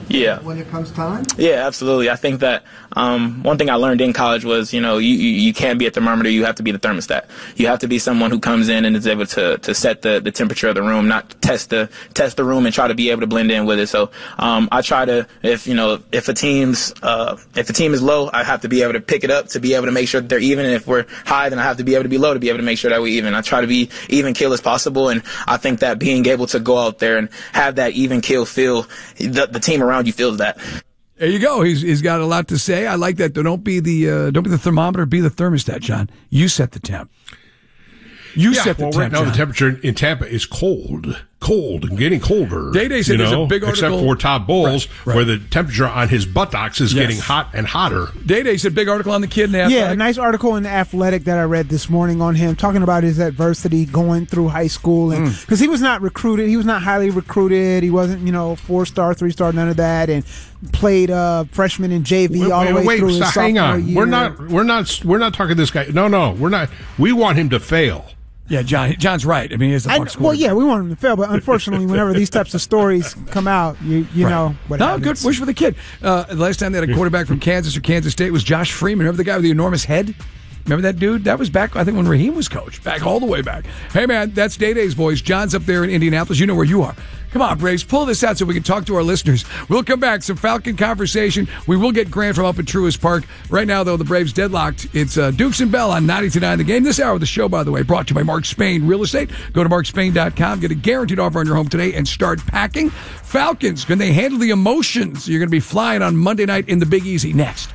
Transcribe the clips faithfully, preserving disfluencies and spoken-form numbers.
Yeah. When it comes time? Yeah, absolutely. I think that um, one thing I learned in college was, you know, you, you, you can't be a thermometer. You have to be the thermostat. You have to be someone who comes in and is able to, to set the, the temperature of the room, not test the test the room and try to be able to blend in with it. So um, I try to, if you know, if a team's uh, if a team is low, I have to be able to pick it up to be able to make sure that they're even. And if we're high, then I have to be able to be low to be able to make sure that we're even. I try to be even keel as possible, and I think that being able to go out there and have that even keel feel, the, the team around you feels that. There you go. He's he's got a lot to say. I like that. Don't be the uh, don't be the thermometer. Be the thermostat, John. You set the temp. You yeah, set the well, temp. Right now, John. the temperature in Tampa is cold, cold, and getting colder. Day Day said you there's know, a big article. Except for Todd Bowles, right, right. where the temperature on his buttocks is yes. getting hot and hotter. Day Day said big article on the kid in the Athletic. Yeah, a nice article in the Athletic that I read this morning on him, talking about his adversity going through high school, and because mm. he was not recruited, he was not highly recruited. He wasn't, you know, four star, three star, none of that, and played uh, freshman in J V wait, all the way wait, through so his hang sophomore on. year. We're not, we're not, we're not talking this guy. No, no, we're not. We want him to fail. Yeah, John. John's right. I mean, he's the I, Bucs well, yeah, we want him to fail, but unfortunately, whenever these types of stories come out, you you right. know what no, happens. good wish for the kid. Uh, the last time they had a quarterback from Kansas or Kansas State was Josh Freeman. Remember the guy with the enormous head? Remember that dude? That was back, I think, when Raheem was coach. Back all the way back. Hey, man, that's Day Day's voice. John's up there in Indianapolis. You know where you are. Come on, Braves, pull this out so we can talk to our listeners. We'll come back. Some Falcon conversation. We will get Grant from up at Truist Park. Right now, though, the Braves deadlocked. It's uh, Dukes and Bell on ninety-two point nine The Game. This hour of the show, by the way, brought to you by Mark Spain Real Estate. Go to mark spain dot com. Get a guaranteed offer on your home today and start packing. Falcons, can they handle the emotions? You're going to be flying on Monday night in the Big Easy next.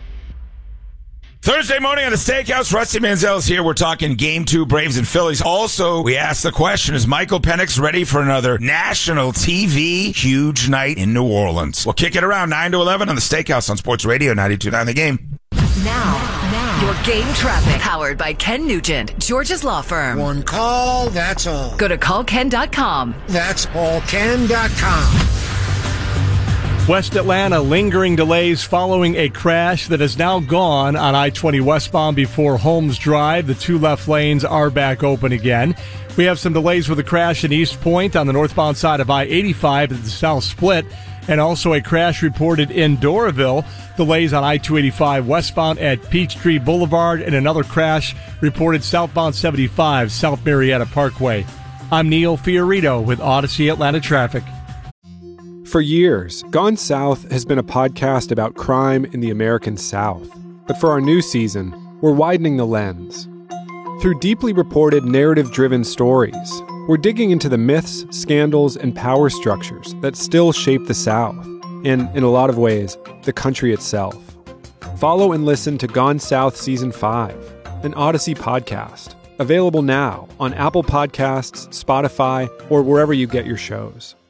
Thursday morning on the Steakhouse, Rusty Manziel's here. We're talking Game two, Braves and Phillies. Also, we asked the question, is Michael Penix ready for another national T V huge night in New Orleans? We'll kick it around nine to eleven on the Steakhouse on Sports Radio ninety-two point nine The Game. Now, now, your game traffic, powered by Ken Nugent, George's Law Firm. One call, that's all. Go to call ken dot com. That's all ken dot com. West Atlanta, lingering delays following a crash that is now gone on I twenty westbound before Holmes Drive. The two left lanes are back open again. We have some delays with a crash in East Point on the northbound side of I eighty-five at the South Split, and also a crash reported in Doraville. Delays on I two eighty-five westbound at Peachtree Boulevard, and another crash reported southbound seventy-five, South Marietta Parkway. I'm Neil Fiorito with Odyssey Atlanta Traffic. For years, Gone South has been a podcast about crime in the American South. But for our new season, we're widening the lens. Through deeply reported, narrative-driven stories, we're digging into the myths, scandals, and power structures that still shape the South, and, in a lot of ways, the country itself. Follow and listen to Gone South Season five, an Odyssey podcast, available now on Apple Podcasts, Spotify, or wherever you get your shows.